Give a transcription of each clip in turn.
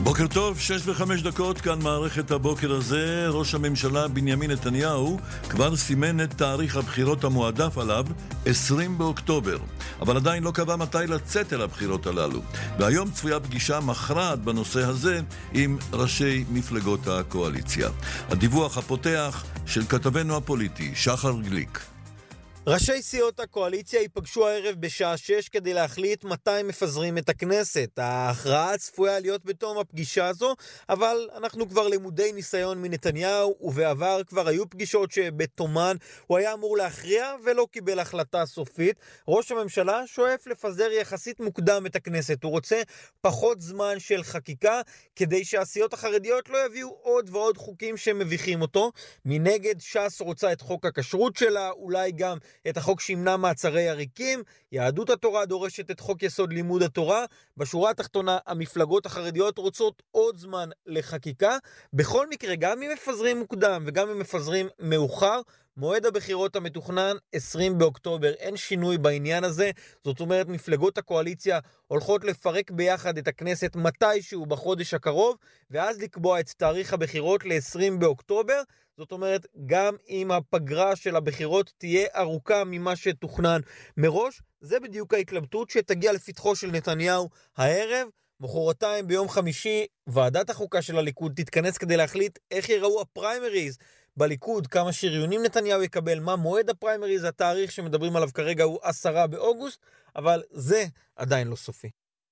בוקר טוב, 6:05, כאן מערכת הבוקר הזה. ראש הממשלה בנימין נתניהו כבר סימן את תאריך הבחירות המועדף עליו, 20 באוקטובר. אבל עדיין לא קבע מתי לצאת אל הבחירות הללו. והיום צפויה פגישה מכרעת בנושא הזה עם ראשי מפלגות הקואליציה. הדיווח הפותח של כתבנו הפוליטי, שחר גליק. ראשי סיעות הקואליציה ייפגשו הערב בשעה 6 כדי להחליט מתי מפזרים את הכנסת. ההכרעה צפויה להיות בתום הפגישה הזו, אבל אנחנו כבר למודי ניסיון מנתניהו, ובעבר כבר היו פגישות שבתומן הוא היה אמור להכריע ולא קיבל החלטה סופית. ראש הממשלה שואף לפזר יחסית מוקדם את הכנסת. הוא רוצה פחות זמן של חקיקה, כדי שהסיעות החרדיות לא יביאו עוד ועוד חוקים שמביכים אותו. מנגד ש"ס רוצה את חוק הכשרות שלה, אולי גם את החוק שימנע מעצרי עריקים. יהדות התורה דורשת את חוק יסוד לימוד התורה. בשורה התחתונה המפלגות החרדיות רוצות עוד זמן לחקיקה. בכל מקרה, גם אם מפזרים מוקדם וגם אם מפזרים מאוחר, מועד הבחירות המתוכנן 20 באוקטובר, אין שינוי בעניין הזה. זאת אומרת, מפלגות הקואליציה הולכות לפרק ביחד את הכנסת מתישהו בחודש הקרוב, ואז לקבוע את תאריך הבחירות ל-20 באוקטובר. זאת אומרת, גם אם הפגרה של הבחירות תהיה ארוכה ממה שתוכנן מראש, זה בדיוק ההתלבטות שתגיע לפתחו של נתניהו הערב. מחרתיים ביום חמישי, ועדת החוקה של הליכוד תתכנס כדי להחליט איך ייראו הפריימריז בליכוד, כמה שריונים נתניהו יקבל, מה מועד הפריימריז. התאריך שמדברים עליו כרגע הוא 10 באוגוסט, אבל זה עדיין לא סופי.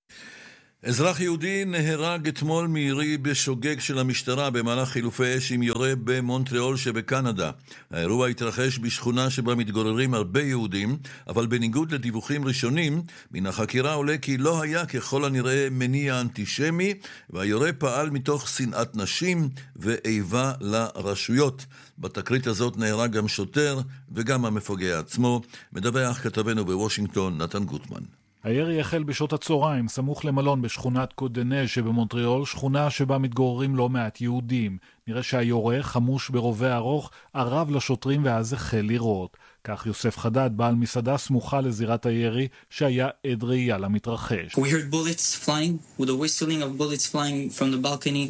אזרח יהודי נהרג אתמול מירי בשוגג של המשטרה במהלך חילופי אש עם יורה במונטריאול שבקנדה. האירוע התרחש בשכונה שבה מתגוררים הרבה יהודים, אבל בניגוד לדיווחים ראשונים, מן החקירה עולה כי לא היה ככל הנראה מניע אנטישמי, והיורה פעל מתוך שנאת נשים ואיבה לרשויות. בתקרית הזאת נהרג גם שוטר וגם המפגע עצמו. מדווח כתבנו בוושינגטון נתן גוטמן. הירי החל בשעות הצהריים, סמוך למלון בשכונת קודנה שבמונטריאול, שכונה שבה מתגוררים לא מעט יהודים. נראה שהיורה, חמוש ברובה ארוך, ערב לשוטרים ואז החל לירות. כך יוסף חדד, בעל מסעדה סמוכה לזירת הירי, שהיה עד ראייה למתרחש. We heard bullets flying, with the whistling of bullets flying from the balcony.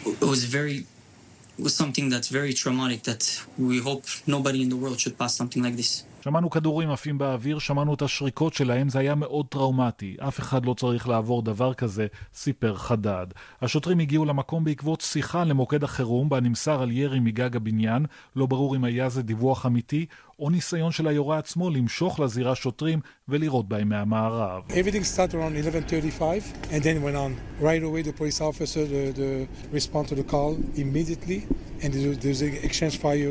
It was something that's very traumatic that we hope nobody in the world should pass something like this. שמענו כדורים עפים באוויר, שמענו את השריקות שלהם, זה היה מאוד טראומטי. אף אחד לא צריך לעבור דבר כזה, סיפר חדד. השוטרים הגיעו למקום בעקבות שיחה למוקד החירום, בה נמסר על ירי מגג הבניין. לא ברור אם היה זה דיווח אמיתי, או ניסיון של היורה עצמו למשוך לזירה שוטרים ולירות בהם מהמערב. Everything started around 11:35 and then went on. Right away the police officer the respond to the call immediately and there's an exchange fire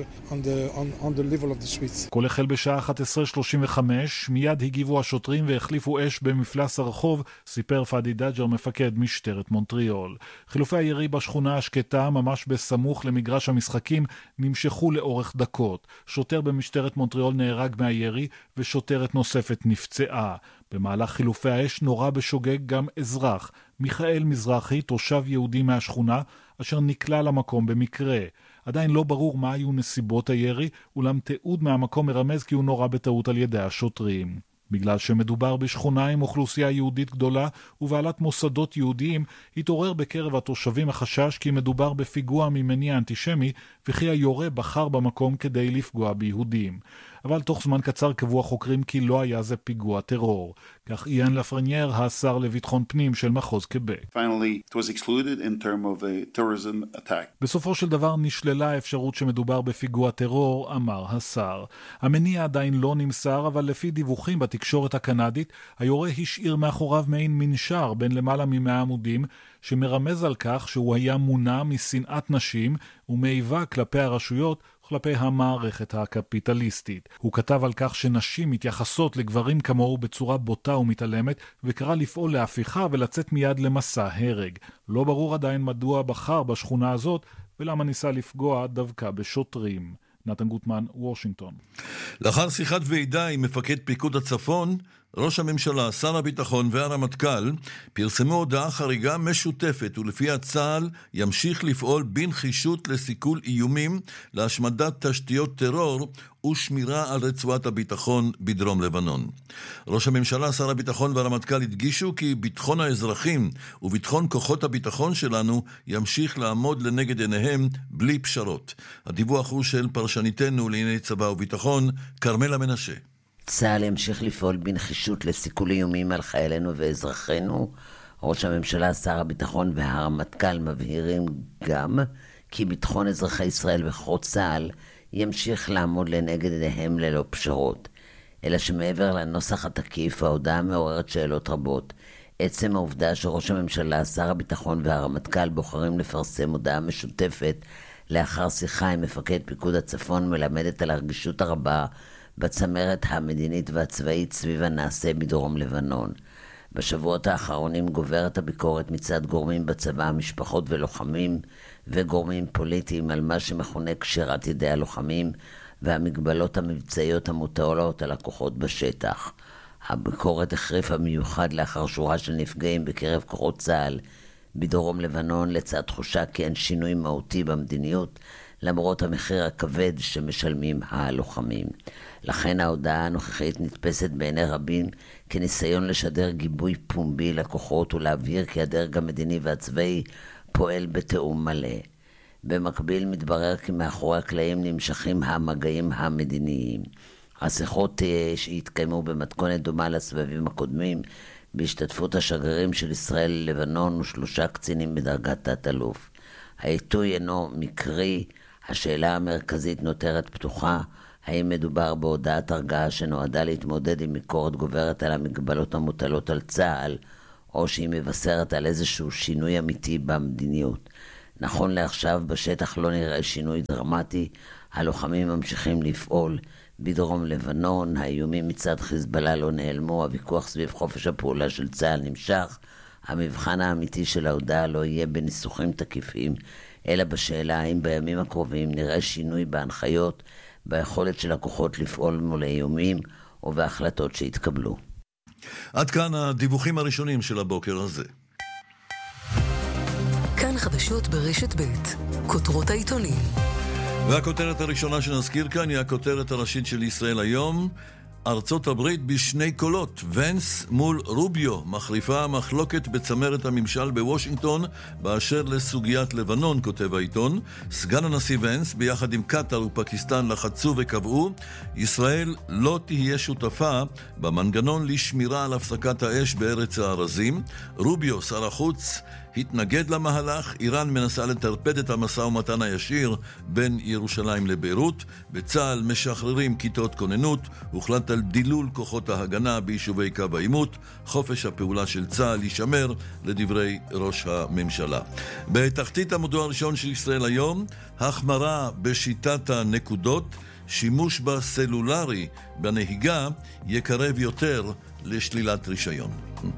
on the level of the streets. כל החל בשעה 11:35, מיד הגיבו השוטרים והחליפו אש במפלס הרחוב, סיפר פאדי דאג'ר, מפקד משטרת מונטריאול. חילופי הירי בשכונה השקטה, ממש בסמוך למגרש המשחקים, נמשכו לאורך דקות. שוטר במשטרת מונטריאול נהרג מהירי ושוטרת נוספת נפצעה. במהלך חילופי האש נורה בשוגג גם אזרח, מיכאל מזרחי, תושב יהודי מהשכונה, אשר נקלע למקום במקרה. עדיין לא ברור מה היו נסיבות הירי, אולם תיעוד מהמקום מרמז כי הוא נורה בטעות על ידי השוטרים. בגלל שמדובר בשכונה עם אוכלוסייה יהודית גדולה ובעלת מוסדות יהודיים, התעורר בקרב התושבים החשש כי מדובר בפיגוע ממניע אנטישמי, וכי היורה בחר במקום כדי לפגוע ביהודים. אבל תוך זמן קצר קבעו החוקרים כי לא היה זה פיגוע טרור. כך איאן לפרנייר, השר לביטחון פנים של מחוז קבק. Finally, it was excluded in terms of a terrorism attack. בסופו של דבר נשללה האפשרות שמדובר בפיגוע טרור, אמר השר. המניע עדיין לא נמסר, אבל לפי דיווחים בתקשורת הקנדית, היורה השאיר מאחוריו מעין מנשר בין למעלה מ100 עמודים, שמרמז על כך שהוא היה מונע משנאת נשים ומאיבה כלפי הרשויות, כלפי המערכת הקפיטליסטית. הוא כתב על כך שנשים מתייחסות לגברים כמוהו בצורה בוטה ומתעלמת, וקרא לפעול להפיכה ולצאת מיד למסע הרג. לא ברור עדיין מדוע בחר בשכונה הזאת, ולמה ניסה לפגוע דווקא בשוטרים. נתן גוטמן, וושינגטון. לאחר שיחת ועידה עם מפקד פיקוד הצפון, ראש הממשלה, שר הביטחון והרמטכ"ל פרסמו הודעה חריגה משותפת, ולפיה צה"ל ימשיך לפעול בנחישות לסיכול איומים, להשמדת תשתיות טרור ושמירה על רצועת הביטחון בדרום לבנון. ראש הממשלה, שר הביטחון והרמטכ"ל הדגישו כי ביטחון האזרחים וביטחון כוחות הביטחון שלנו ימשיך לעמוד לנגד עיניהם בלי פשרות. הדיווח הוא של פרשניתנו לענייני צבא וביטחון, כרמלה מנשה. צה"ל ימשיך לפעול בנחישות לסיכול איומים על חיילינו ואזרחינו. ראש הממשלה, שר הביטחון והרמטכ"ל מבהירים גם כי ביטחון אזרחי ישראל וכוחות צה"ל ימשיך לעמוד לנגד עיניהם ללא פשרות. אלא שמעבר לנוסח התקיף, ההודעה מעוררת שאלות רבות. עצם העובדה שראש הממשלה, שר הביטחון והרמטכ"ל בוחרים לפרסם הודעה משותפת לאחר שיחה עם מפקד פיקוד הצפון מלמדת על הרגישות הרבה בצמרת המדינית והצבאית סביב הנעשה בדרום לבנון. בשבועות האחרונים גוברת הביקורת מצד גורמים בצבא, משפחות ולוחמים וגורמים פוליטיים על מה שמכונה קשירת ידי הלוחמים והמגבלות המבצעיות המוטלות על הכוחות בשטח. הביקורת החריפה מיוחד לאחר שורה של נפגעים בקרב כוחות צה"ל בדרום לבנון, לצד תחושה כי אין שינוי מהותי במדיניות למרות המחיר הכבד שמשלמים הלוחמים. לכן ההודעה הנוכחית נתפסת בעיני רבים כניסיון לשדר גיבוי פומבי לכוחות ולהבהיר כי הדרג המדיני והצבאי פועל בתאום מלא. במקביל מתברר כי מאחורי הקלעים נמשכים המגעים המדיניים. השיחות שהתקיימו במתכונת דומה לסבבים הקודמים בהשתתפות השגרירים של ישראל ללבנון ו3 קצינים בדרגת תת-אלוף. העיתוי אינו מקרי, השאלה המרכזית נותרת פתוחה, האם מדובר בהודעת הרגעה שנועדה להתמודד עם ביקורת גוברת על המגבלות המוטלות על צה"ל, או שהיא מבשרת על איזשהו שינוי אמיתי במדיניות. נכון לעכשיו בשטח לא נראה שינוי דרמטי, הלוחמים ממשיכים לפעול בדרום לבנון, האיומים מצד חיזבאללה לא נעלמו, הוויכוח סביב חופש הפעולה של צה"ל נמשך. המבחן האמיתי של ההודעה לא יהיה בניסוחים תקיפים, אלא בשאלה האם בימים הקרובים נראה שינוי בהנחיות, ביכולת של הכוחות לפעול מול האיומים ובהחלטות שהתקבלו. עד כאן הדיווחים הראשונים של הבוקר הזה. כאן חדשות ברשת ב', כותרות העיתונים. והכותרת הראשונה שנזכיר כאן היא הכותרת הראשית של ישראל היום. ארצות הברית בשני קולות, ונס מול רוביו, מחריפה מחלוקת בצמרת הממשל בוושינגטון באשר לסוגיית לבנון, כותב העיתון. סגן הנשיא ונס ביחד עם קטר ופקיסטן לחצו וקבעו ישראל לא תהיה שותפה במנגנון לשמירה על הפסקת האש בארץ הארזים. רוביו, שר החוץ, התנגד למהלך. איראן מנסה לטרפד את המשא ומתן הישיר בין ירושלים לביירות. בצה"ל משחררים כיתות כוננות. הוחלט על דילול כוחות ההגנה ביישובי קו העימות. חופש הפעולה של צה"ל יישמר, לדברי ראש הממשלה. בתחתית המדור הראשון של ישראל היום, החמרה בשיטת הנקודות. שימוש בסלולרי בנהיגה יקרב יותר לשלילת רישיון.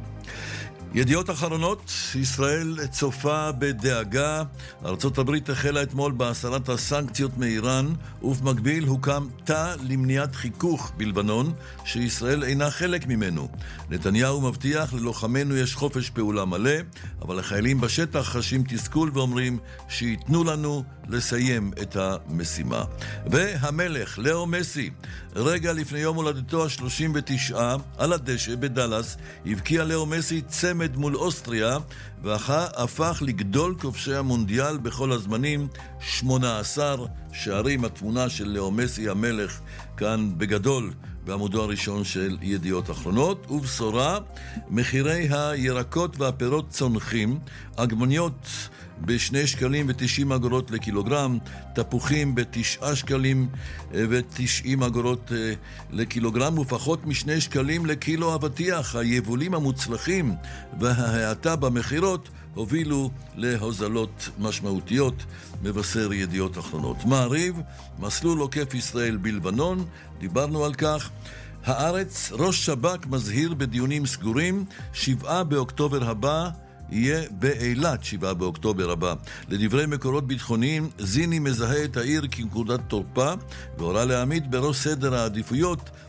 ידיעות אחרונות, ישראל צופה בדאגה. ארצות הברית החלה אתמול בהסרת הסנקציות מאיראן, ובמקביל הוקם תא למניעת חיכוך בלבנון, שישראל אינה חלק ממנו. נתניהו מבטיח ללוחמנו יש חופש פעולה מלא, אבל החיילים בשטח חשים תסכול ואומרים שיתנו לנו לסיים את המשימה. והמלך, לאו מסי, רגע לפני יום הולדתו ה-39 על הדשא בדלס, הבקיע לאו מסי צמד מול אוסטריה, והפך לגדול כובשי המונדיאל בכל הזמנים, 18 שערים. התמונה של לאו מסי המלך כאן בגדול בעמודו הראשון של ידיעות אחרונות. ובשורה, מחירי הירקות והפירות צונחים, עגבניות ב2 שקלים ו90 אגורות לקילוגרם, תפוחים ב9 שקלים ו90 אגורות לקילוגרם, ופחות מ2 שקלים לקילו אבטיח. היבולים המוצלחים וההאטה במחירות הובילו להוזלות משמעותיות, מבשר ידיעות אחרונות. מעריב, מסלול עוקף ישראל בלבנון, דיברנו על כך. הארץ, ראש שב"כ מזהיר בדיונים סגורים, 7 באוקטובר הבא יהיה באילת, 7 באוקטובר הבא. לדברי מקורות ביטחוניים, זיני מזהה את העיר כנקודת תורפה, והורה להעמיד בראש סדר העדיפויות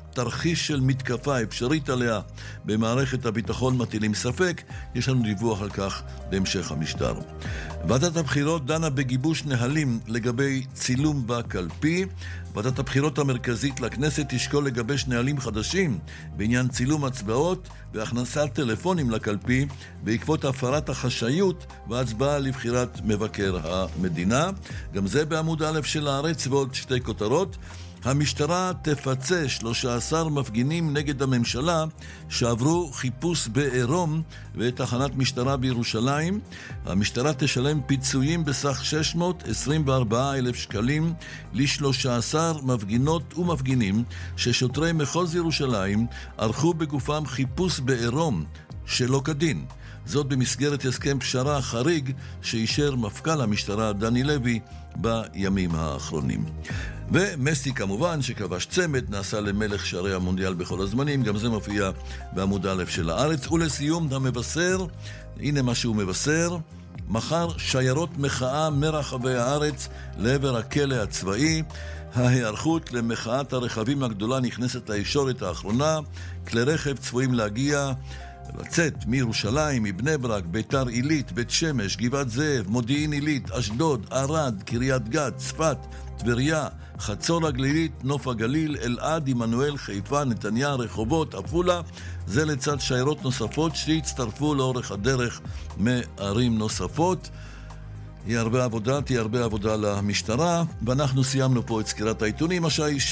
תרחיש של מתקפה אפשרית עליה במערכת הביטחון מטילים ספק. יש לנו דיווח על כך בהמשך המשדר. ועדת הבחירות דנה בגיבוש נהלים לגבי צילום בקלפי. ועדת הבחירות המרכזית לכנסת תשקול לגבש נהלים חדשים בעניין צילום הצבעות והכנסת טלפונים לקלפי בעקבות הפרת החשאיות והצבעה לבחירת מבקר המדינה. גם זה בעמוד א' של הארץ, ועוד שתי כותרות. המשטרה תפצה 13 מפגינים נגד הממשלה שעברו חיפוש בעירום ותחנת משטרה בירושלים. המשטרה תשלם פיצויים בסך 624,000 שקלים ל-13 מפגינות ומפגינים ששוטרי מחוז ירושלים ערכו בגופם חיפוש בעירום שלא כדין. זאת במסגרת הסכם פשרה חריג שאישר מפכ"ל המשטרה דני לוי בימים האחרונים. ומסי כמובן שכבש צמד, נעשה למלך שערי המונדיאל בכל הזמנים, גם זה מופיע בעמוד א' של הארץ. ולסיום המבשר, הנה מה שהוא מבשר: מחר שיירות מחאה מרחבי הארץ לעבר הכלא הצבאי. ההיערכות למחאת הרכבים הגדולה נכנסת לישורת האחרונה. כלי רכב צפויים לצאת מירושלים, מבני ברק, ביתר עילית, בית שמש, גבעת זאב, מודיעין עילית, אשדוד, ערד, קריית גת, צפת, טבריה, חצור הגלילית, נוף הגליל, אלעד, עמנואל, חיפה, נתניה, רחובות, עפולה. זה לצד שיירות נוספות שהצטרפו לאורך הדרך מערים נוספות. תהיה הרבה עבודה למשטרה, ואנחנו סיימנו פה את סקירת העיתונים. השעה היא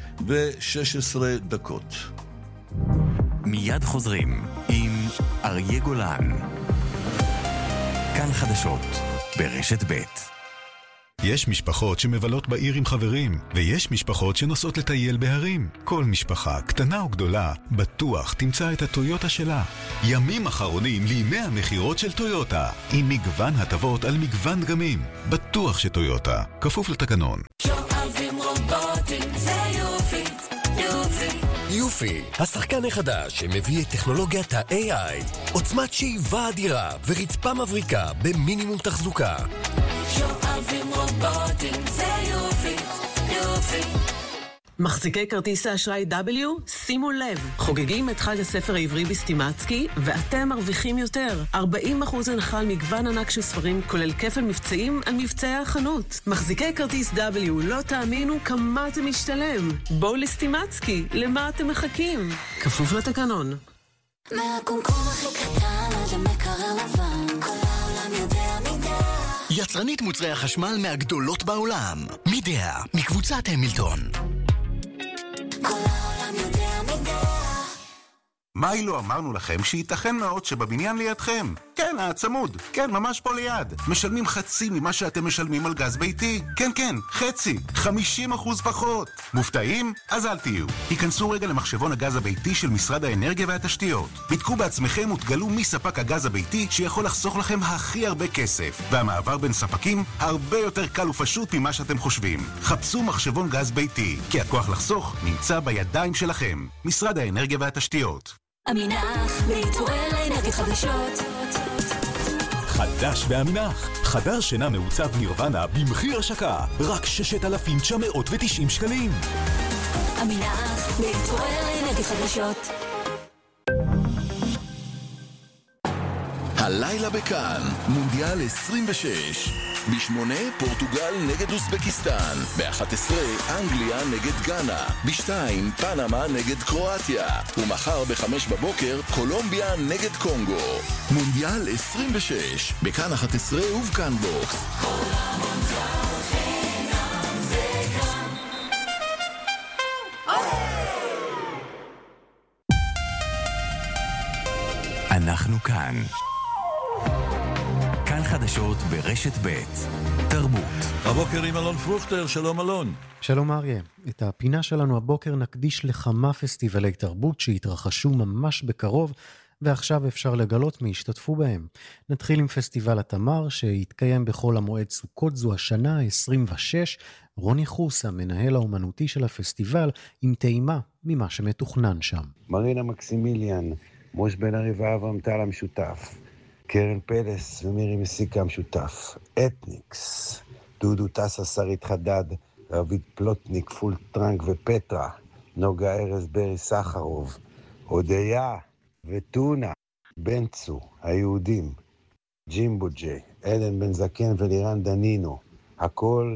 6:16. מיד חוזרים עם אריה גולן. כאן חדשות ברשת ב'. יש משפחות שמבלות בעיר עם חברים, ויש משפחות שנוסעות לטייל בהרים. כל משפחה, קטנה או גדולה, בטוח תמצא את הטויוטה שלה. ימים אחרונים לימי המחירות של טויוטה, עם מגוון הטבות על מגוון דגמים. בטוח שטויוטה, כפוף לתקנון. שואבים רובוטים, זה יופי, יופי. יופי, השחקן החדש שמביא את טכנולוגיית ה-AI, עוצמת שאיבה אדירה ורצפה מבריקה במינימום תחזוקה. שואבים רובוטים, זה יופי, יופי. מחזיקי כרטיס האשראי W, שימו לב, חוגגים את חג הספר העברי בסטימצקי, ואתם מרוויחים יותר. 40% הנחה על מגוון ענק של ספרים, כולל כפל מבצעים על מבצעי החנות. מחזיקי כרטיס W, לא תאמינו כמה אתם משתלם. בואו לסטימצקי, למה אתם מחכים? כפוף לתקנון. מהקומקום הכי קטן עד המקרר לבן, כל העולם יודע מידה. יצרנית מוצרי החשמל מהגדולות בעולם, מידה, מקבוצת המילטון. כל העולם יודע מידה. מה אילו אמרנו לכם שייתכן מאוד שבבניין לידכם? כן, הצמוד. כן, ממש פה ליד. משלמים חצי ממה שאתם משלמים על גז ביתי. כן, כן, חצי. 50% פחות. מופתעים? אז אל תהיו. היכנסו רגע למחשבון הגז הביתי של משרד האנרגיה והתשתיות. בדקו בעצמכם ותגלו מי ספק הגז הביתי שיכול לחסוך לכם הכי הרבה כסף. והמעבר בין ספקים הרבה יותר קל ופשוט ממה שאתם חושבים. חפשו מחשבון גז ביתי, כי הכוח לחסוך נמצא בידיים שלכם. משרד האנרגיה והתשתיות. אמינח, להתעורר לאנרגיות חדשות. חדש באמינח, חדר שינה מעוצב נירוונה במחיר השקה, רק 6,990 שקלים. אמינח, להתעורר לאנרגיות חדשות. הלילה בכאן, מונדיאל 26. ב8 פורטוגל נגד אוזבקיסטן, ב11 אנגליה נגד גאנה, ב2 פנמה נגד קרואטיה, ומחר ב5 בבוקר קולומביה נגד קונגו. מונדיאל 26, בכאן 11 ובכאן בוקס. כל המונדיאל חינם זה כאן. אנחנו כאן. כאן חדשות ברשת ב' תרבות. הבוקר עם אלון פרוכטר, שלום אלון. שלום אריה. את הפינה שלנו הבוקר נקדיש לכמה פסטיבלי תרבות שהתרחשו ממש בקרוב, ועכשיו אפשר לגלות מי השתתפו בהם. נתחיל עם פסטיבל התמר שהתקיים בחול המועד סוכות, זו השנה 26. רוני חוס, המנהל האומנותי של הפסטיבל, עם טעימה ממה שמתוכנן שם. מרינה מקסימיליאן, מוש בן ארי ואברהם טל המשותף, קרן פלס ומירי מסיקה המשותף, אתניקס, דודו טסה שרית חדד, רביד פלוטניק, פול טרנק ופטרה, נוגה ארז, ברי סחרוב, הודיה וטונה, בן צור, היהודים, ג'ימבו ג'יי, עדן בן זקן ולירן דנינו, הכל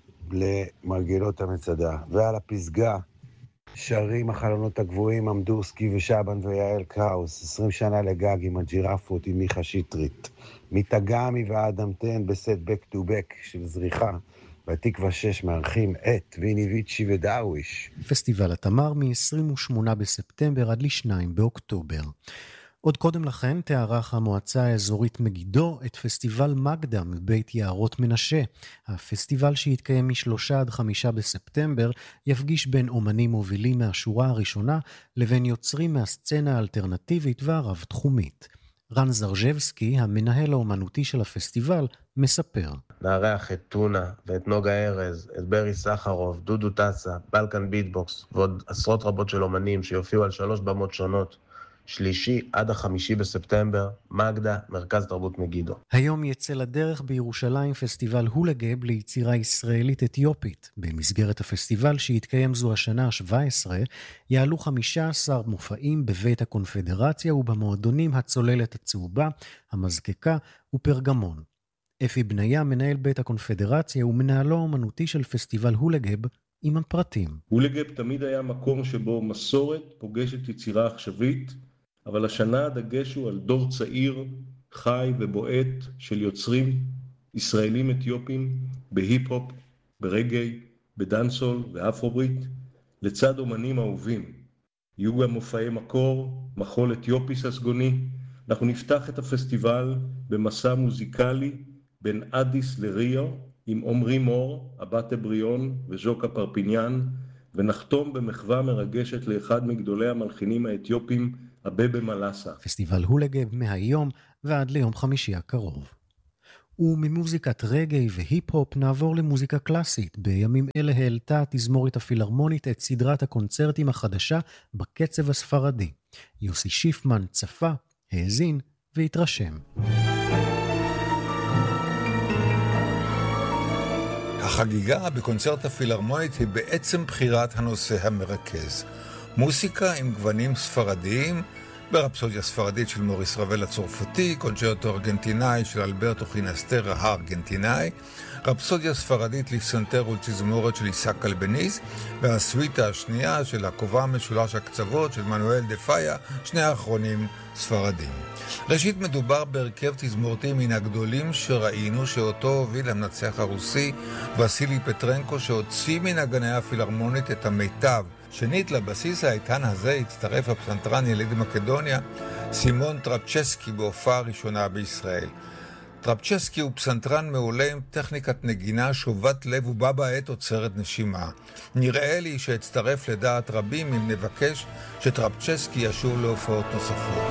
למרגלות המצדה. ועל הפסגה שרים החלונות הגבוהים, אמדורסקי ושבן ויעל קראוס, 20 שנה לגג עם הג'ירפות עם מיכה שטרית, מתגמי ואדם תן בסט בק טו בק של זריחה, בתקווה 6 מארחים את ויני ויצ'י ודאוויש. פסטיבל התמר מ-28 בספטמבר עד ל-2 באוקטובר. עוד קודם לכן תערך המועצה האזורית מגידו את פסטיבל מגדה מבית יערות מנשה. הפסטיבל שיתקיים מ-3 עד 5 בספטמבר יפגיש בין אומנים מובילים מהשורה הראשונה לבין יוצרים מהסצנה האלטרנטיבית והרב תחומית. רן זרז'בסקי, המנהל האומנותי של הפסטיבל, מספר. נארח את טונה ואת נוגה ארז, את ברי סחרוב, דודו טסה, בלקן ביטבוקס ועוד עשרות רבות של אומנים שיופיעו על 3 במות שונות. 3 עד 5 בספטמבר, מגדה, מרכז תרבות מגידו. היום יצא לדרך בירושלים פסטיבל הולגב ליצירה ישראלית אתיופית. במסגרת הפסטיבל שיתקיים זו השנה ה-17, יעלו 15 מופעים בבית הקונפדרציה ובמועדונים הצוללת הצהובה, המזקקה ופרגמון. אפי בניה, מנהל בית הקונפדרציה ומנהלו האומנותי של פסטיבל הולגב, עם הפרטים. הולגב תמיד היה מקום שבו מסורת פוגשת יצירה עכשווית, אבל השנה הדגש הוא על דור צעיר, חי ובועט של יוצרים ישראלים אתיופים בהיפ-הופ, ברגעי, בדנסול ואפרוברית, לצד אומנים אהובים. יהיו גם מופעי מקור, מחול אתיופי ססגוני. אנחנו נפתח את הפסטיבל במסע מוזיקלי בין אדיס לריו, עם עומרי מור, אבטה בריון וז'וקה פרפיניאן, ונחתום במחווה מרגשת לאחד מגדולי המלחינים האתיופים, הבבה מלאסה. פסטיבל הולגב מהיום ועד ליום חמישי הקרוב. וממוזיקת רגעי והיפ-הופ נעבור למוזיקה קלאסית. בימים אלה העלתה התזמורת הפילהרמונית את סדרת הקונצרטים החדשה בקצב הספרדי. יוסי שיפמן צפה, האזין והתרשם. החגיגה בקונצרט הפילהרמונית היא בעצם בחירת הנושא המרכז. מוסיקה עם גוונים ספרדיים, ברפסודיה ספרדית של מוריס רבל הצרפתי, קונצ'רטו ארגנטינאי של אלברטו חינסטרה הארגנטינאי, רפסודיה ספרדית לפסנתר ולתזמורת של איסק אלבניז, והסוויטה השנייה של הכובע משולש הקצוות של מנואל דה פאיה, שני האחרונים ספרדים. ראשית מדובר בהרכב תזמורתי מן הגדולים שראינו, שאותו הוביל המנצח הרוסי וסילי פטרנקו, שהוציא מן הגני הפילהרמונית את המיטב. שנית, לבסיס האיתן הזה הצטרף הפסנתרן יליד מקדוניה סימון טרפצ'סקי בהופעה ראשונה בישראל. טרפצ'סקי הוא פסנתרן מעולה עם טכניקת נגינה שובת לב ובה בעת עוצרת נשימה. נראה לי שהצטרף לדעת רבים אם נבקש שטרפצ'סקי ישוב להופעות נוספות.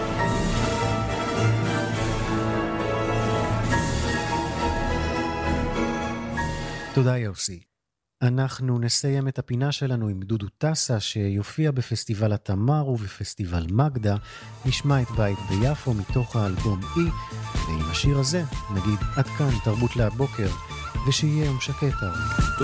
תודה יוסי. אנחנו נסיים את הפינה שלנו עם דודו טסה שיופיע בפסטיבל התמר ובפסטיבל מגדה. נשמע את בית ביפו מתוך האלבום אי, ועם השיר הזה נגיד עד כאן תרבות להבוקר, ושיהיה יום שקט.